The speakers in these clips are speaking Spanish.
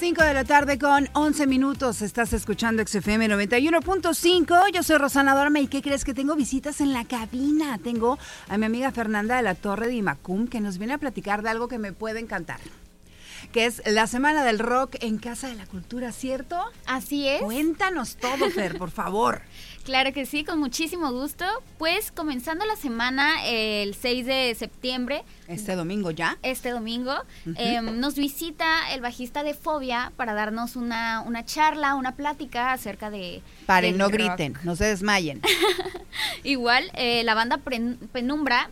5 de la tarde con 11 minutos. Estás escuchando XFM 91.5. Yo soy Rosana Dorma. ¿Y qué crees? Que tengo visitas en la cabina. Tengo a mi amiga Fernanda de la Torre de Imacum, que nos viene a platicar de algo que me puede encantar, que es la Semana del Rock en Casa de la Cultura, ¿cierto? Así es. Cuéntanos todo, Fer, por favor. Claro que sí, con muchísimo gusto. Pues comenzando la semana el 6 de septiembre. Este domingo ya. Este domingo nos visita el bajista de Fobia para darnos una charla, una plática acerca de... Paren, no rock. griten, no se desmayen. Igual, la banda Penumbra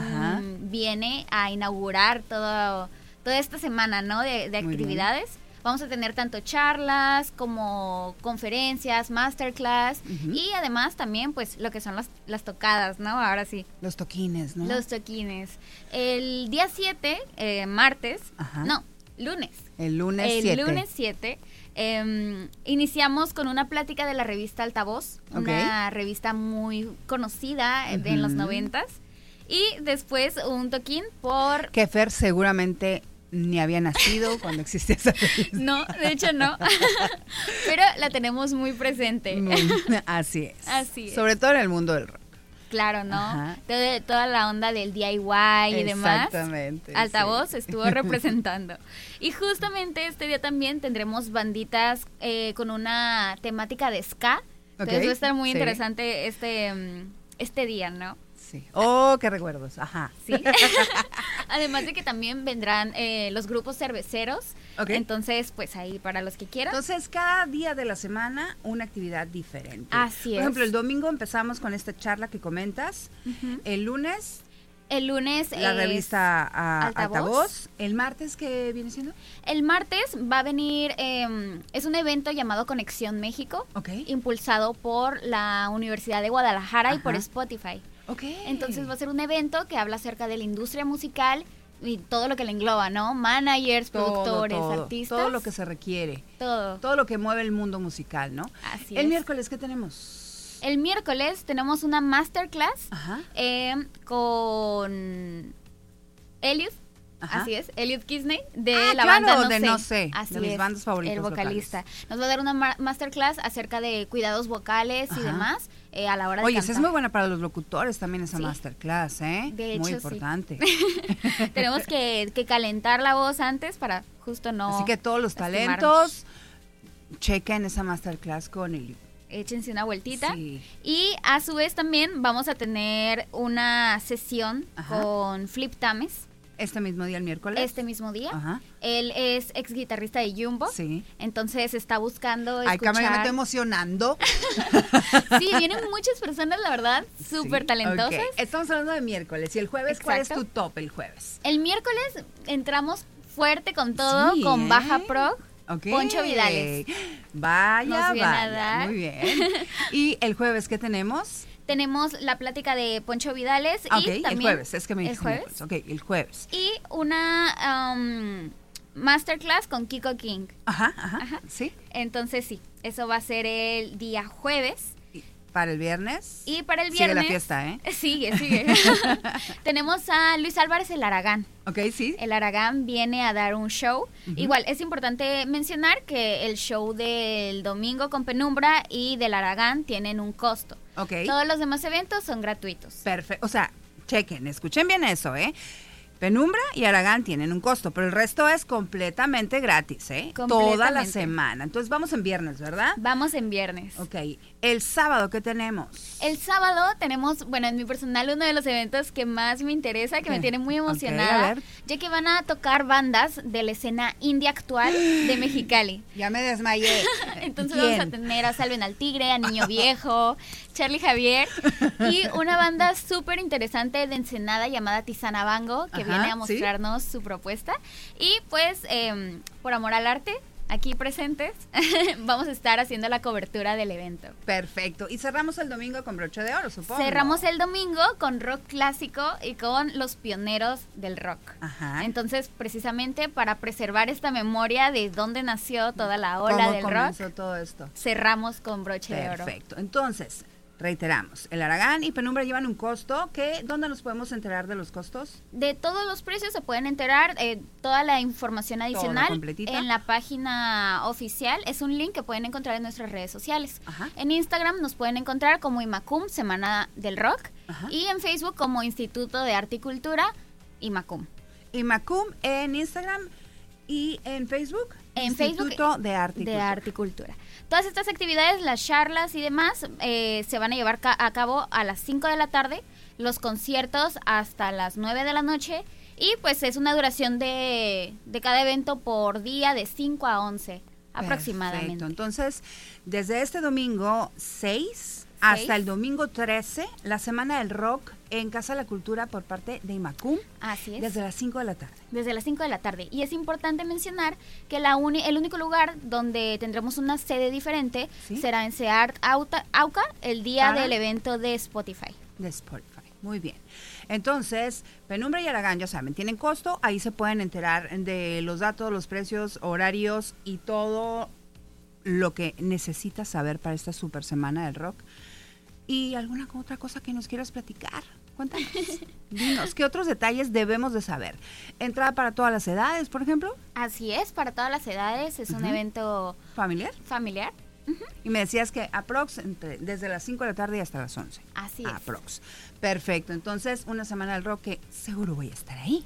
viene a inaugurar toda esta semana, ¿no? de actividades. Vamos a tener tanto charlas como conferencias, masterclass y además también pues lo que son las tocadas, ¿no? Ahora sí. Los toquines, ¿no? Los toquines. El día 7, martes, lunes. El lunes 7. El lunes 7 iniciamos con una plática de la revista Altavoz, una revista muy conocida en los 90s. Y después un toquín por... Que Fer seguramente ni había nacido cuando existía esa revista. No, de hecho no. Pero la tenemos muy presente. Así es. Así es. Sobre todo en el mundo del rock. Claro, ¿no? Toda la onda del DIY y demás. Exactamente. Altavoz estuvo representando. Y justamente este día también tendremos banditas con una temática de ska. Entonces va a estar muy interesante este día, ¿no? Sí. Oh, qué recuerdos. Ajá. Sí. Además de que también vendrán los grupos cerveceros. Entonces, pues ahí para los que quieran. Entonces, cada día de la semana una actividad diferente. Así es. Por ejemplo, el domingo empezamos con esta charla que comentas. El lunes la revista Altavoz. ¿El martes qué viene siendo? El martes va a venir, es un evento llamado Conexión México, impulsado por la Universidad de Guadalajara y por Spotify. Entonces va a ser un evento que habla acerca de la industria musical y todo lo que le engloba, ¿no? Managers, productores, artistas. Todo lo que se requiere. Todo lo que mueve el mundo musical, ¿no? Así El miércoles, ¿qué tenemos? El miércoles tenemos una masterclass con Elliot. Así es, Elliot Kisney de la banda No Sé. Así de mis bandas favoritas. El vocalista. Nos va a dar una masterclass acerca de cuidados vocales y demás a la hora de cantar. Esa es muy buena para los locutores también esa masterclass, ¿eh? De hecho, muy importante. Tenemos que calentar la voz antes para justo no... Así que todos los talentos chequen esa masterclass con Elliot. Échense una vueltita. Y a su vez también vamos a tener una sesión con Flip Tames. ¿Este mismo día, el miércoles? Este mismo día. Él es ex guitarrista de Jumbo. Entonces está buscando escuchar... Ay, me estoy emocionando. Sí, vienen muchas personas, la verdad, súper talentosas. Estamos hablando de miércoles. ¿Y el jueves? ¿Cuál es tu top el jueves? El miércoles entramos fuerte con todo, con Baja Prog. Poncho Vidales. Vaya. Muy bien. ¿Y el jueves qué tenemos? Tenemos la plática de Poncho Vidales y también... el jueves, es que me dijiste el jueves. El jueves. Y una masterclass con Kiko King. Sí. Entonces sí, eso va a ser el día jueves. ¿Para el viernes? Y para el viernes... Sigue la fiesta, ¿eh? Sigue. Tenemos a Luis Álvarez el Aragán. Sí. El Aragán viene a dar un show. Igual, es importante mencionar que el show del domingo con Penumbra y del Aragán tienen un costo. Todos los demás eventos son gratuitos. Perfecto. O sea, chequen, escuchen bien eso, ¿eh? Penumbra y Aragán tienen un costo, pero el resto es completamente gratis, ¿eh? Toda la semana. Entonces vamos en viernes, ¿verdad? Vamos en viernes. El sábado, ¿qué tenemos? El sábado tenemos, bueno, en mi personal, uno de los eventos que más me interesa, que me tiene muy emocionada, ya que van a tocar bandas de la escena indie actual de Mexicali. Ya me desmayé. Entonces vamos a tener a Salven al Tigre, a Niño Viejo, Charlie Javier y una banda súper interesante de Ensenada llamada Tizana Bango, que viene a mostrarnos su propuesta. Y pues, por amor al arte, aquí presentes, vamos a estar haciendo la cobertura del evento. Perfecto. Y cerramos el domingo con broche de oro, supongo. Cerramos el domingo con rock clásico y con los pioneros del rock. Entonces, precisamente para preservar esta memoria de dónde nació toda la ola del rock. Todo esto? Cerramos con broche de oro. Perfecto. Entonces, Reiteramos, el Aragán y Penumbra llevan un costo. ¿Dónde nos podemos enterar de los costos? De todos los precios se pueden enterar, toda la información adicional en la página oficial. Es un link que pueden encontrar en nuestras redes sociales. Ajá. En Instagram nos pueden encontrar como IMACUM, Semana del Rock. Ajá. Y en Facebook como Instituto de Arte y Cultura, IMACUM. IMACUM en Instagram y en Facebook. En Instituto Facebook de Arte y Cultura. Todas estas actividades, las charlas y demás, se van a llevar a cabo a las 5 de la tarde, los conciertos hasta las 9 de la noche, y pues es una duración de cada evento por día de 5 a 11 aproximadamente. Perfecto. Entonces, desde este domingo 6 hasta el domingo 13, la Semana del Rock en Casa de la Cultura por parte de IMACUM. Así es. Desde las 5 de la tarde. Desde las 5 de la tarde. Y es importante mencionar que el único lugar donde tendremos una sede diferente, ¿sí?, será en SEART Auca, el día del evento de Spotify. De Spotify. Muy bien. Entonces, Penumbra y Aragán, ya saben, tienen costo. Ahí se pueden enterar de los datos, los precios, horarios y todo lo que necesitas saber para esta super semana del rock. ¿Y alguna otra cosa que nos quieras platicar? Cuéntanos. Dinos, ¿qué otros detalles debemos de saber? ¿Entrada para todas las edades, por ejemplo? Así es, para todas las edades. Es un evento familiar. Y me decías que desde las 5 de la tarde hasta las 11. Así es. Aprox. Perfecto. Entonces, una semana del rock que seguro voy a estar ahí.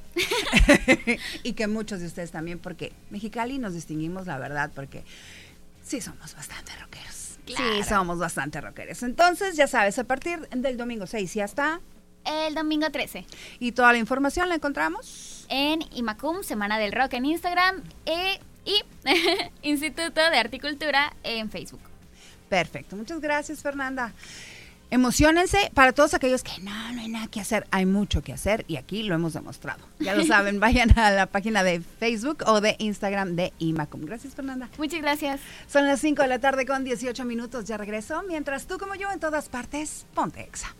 Y que muchos de ustedes también, porque Mexicali nos distinguimos, la verdad, porque sí somos bastante rockeros. Claro. Sí, somos bastante rockeros. Entonces, ya sabes, a partir del domingo 6 y hasta el domingo 13. Y toda la información la encontramos en IMACUM, Semana del Rock en Instagram y Instituto de Arte y Cultura en Facebook. Perfecto. Muchas gracias, Fernanda. Emociónense, para todos aquellos que no hay nada que hacer, hay mucho que hacer y aquí lo hemos demostrado. Ya lo saben, vayan a la página de Facebook o de Instagram de IMACUM. Gracias, Fernanda. Muchas gracias. Son las 5 de la tarde con 18 minutos, ya regreso. Mientras tú como yo en todas partes, ponte Exa.